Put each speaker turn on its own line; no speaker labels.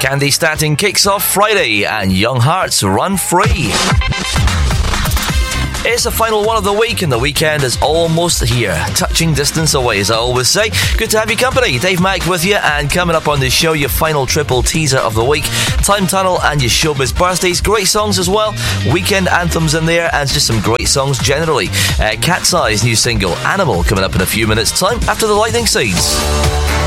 Candy Statin kicks off Friday, and Young Hearts Run Free. It's the final one of the week, and the weekend is almost here. Touching distance away, as I always say. Good to have you company. Dave Mack with you, and coming up on the show, your final triple teaser of the week. Time Tunnel and your Showbiz Birthdays. Great songs as well. Weekend anthems in there, and just some great songs generally. Cat's Eye's new single, Animal, coming up in a few minutes' time after the lightning seeds.